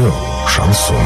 Радио «Шансон».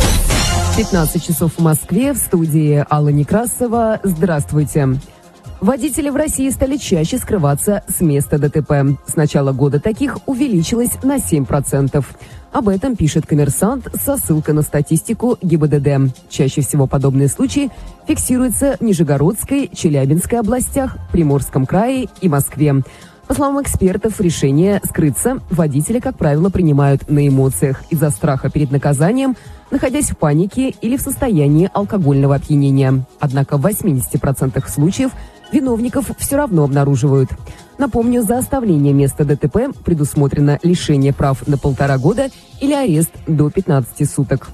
15 часов в Москве, в студии Алла Некрасова. Здравствуйте. Водители в России стали чаще скрываться с места ДТП. С начала года таких увеличилось на 7%. Об этом пишет «Коммерсант» со ссылкой на статистику ГИБДД. Чаще всего подобные случаи фиксируются в Нижегородской, Челябинской областях, Приморском крае и Москве. По словам экспертов, решение скрыться водители, как правило, принимают на эмоциях из-за страха перед наказанием, находясь в панике или в состоянии алкогольного опьянения. Однако в 80% случаев виновников все равно обнаруживают. Напомню, за оставление места ДТП предусмотрено лишение прав на 1,5 года или арест до 15 суток.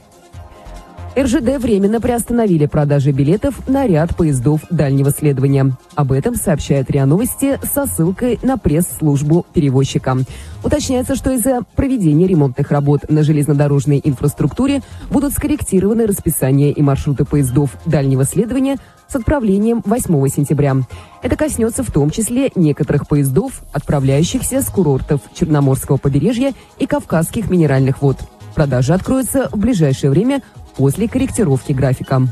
РЖД временно приостановили продажи билетов на ряд поездов дальнего следования. Об этом сообщает РИА Новости со ссылкой на пресс-службу перевозчика. Уточняется, что из-за проведения ремонтных работ на железнодорожной инфраструктуре будут скорректированы расписание и маршруты поездов дальнего следования с отправлением 8 сентября. Это коснется в том числе некоторых поездов, отправляющихся с курортов Черноморского побережья и Кавказских минеральных вод. Продажи откроются в ближайшее время после корректировки графика.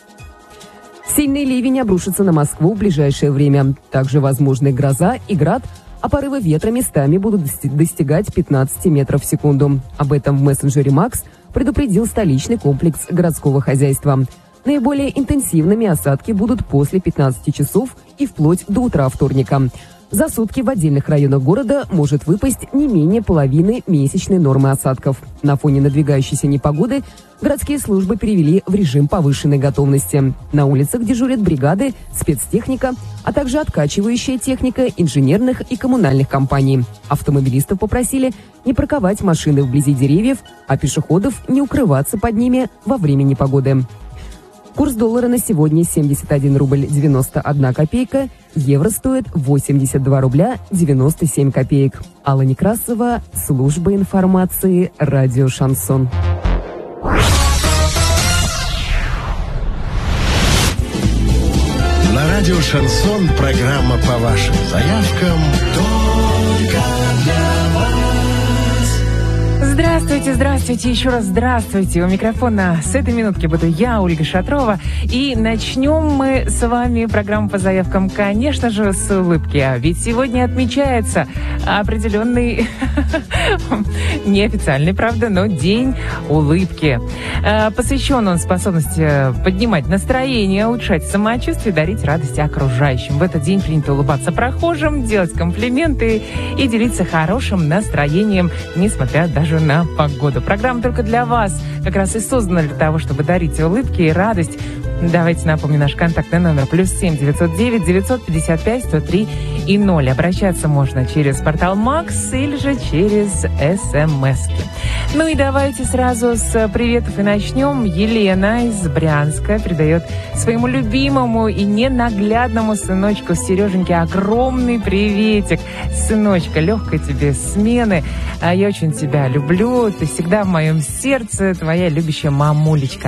Сильный ливень обрушится на Москву в ближайшее время. Также возможны гроза и град, а порывы ветра местами будут достигать 15 метров в секунду. Об этом в мессенджере «Макс» предупредил столичный комплекс городского хозяйства. Наиболее интенсивными осадки будут после 15 часов и вплоть до утра вторника. За сутки в отдельных районах города может выпасть не менее половины месячной нормы осадков. На фоне надвигающейся непогоды городские службы перевели в режим повышенной готовности. На улицах дежурят бригады, спецтехника, а также откачивающая техника инженерных и коммунальных компаний. Автомобилистов попросили не парковать машины вблизи деревьев, а пешеходов не укрываться под ними во время непогоды. Курс доллара на сегодня 71 рубль 91 копейка, евро стоит 82 рубля 97 копеек. Алла Некрасова, служба информации, радио «Шансон». На радио «Шансон» программа по вашим заявкам только для вас. Здравствуйте, еще раз здравствуйте. У микрофона с этой минутки буду я, Ольга Шатрова. И начнем мы с вами программу по заявкам, конечно же, с улыбки. А ведь сегодня отмечается определенный, неофициальный, правда, но день улыбки. Посвящен он способности поднимать настроение, улучшать самочувствие, дарить радость окружающим. В этот день принято улыбаться прохожим, делать комплименты и делиться хорошим настроением, несмотря даже на погоду. Программа только для вас как раз и создана для того, чтобы дарить улыбки и радость. Давайте напомню наш контактный номер +7 909 955 103 и 0. Обращаться можно через портал Макс или же через СМС-ки. Ну и давайте сразу с приветов и начнем. Елена из Брянска передает своему любимому и ненаглядному сыночку Сереженьке огромный приветик. Сыночка, легкой тебе смены. Я очень тебя люблю. Ты всегда в моем сердце, твоя любящая мамулечка.